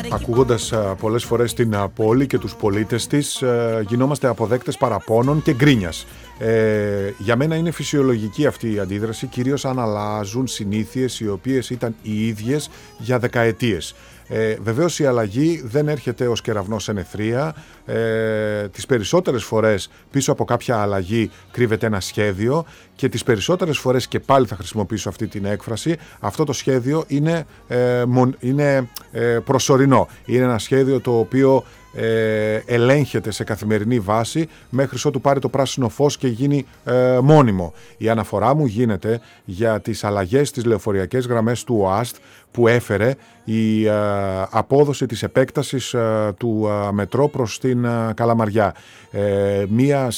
Ακούγοντας πολλές φορές την πόλη και τους πολίτες της, γινόμαστε αποδέκτες παραπώνων και γκρίνιας. Για μένα είναι φυσιολογική αυτή η αντίδραση, κυρίως αν αλλάζουν συνήθειες οι οποίες ήταν οι ίδιες για δεκαετίες. Βεβαίως η αλλαγή δεν έρχεται ως κεραυνός σε νεφρία. Τις περισσότερες φορές πίσω από κάποια αλλαγή κρύβεται ένα σχέδιο και τις περισσότερες φορές, και πάλι θα χρησιμοποιήσω αυτή την έκφραση, αυτό το σχέδιο είναι προσωρινό. Είναι ένα σχέδιο το οποίο ελέγχεται σε καθημερινή βάση μέχρι ότου πάρει το πράσινο φως και γίνει μόνιμο. Η αναφορά μου γίνεται για τις αλλαγές στις λεωφοριακές γραμμές του ΟΑΣΤ που έφερε η απόδοση της επέκτασης του μετρό προς την Καλαμαριά. Μία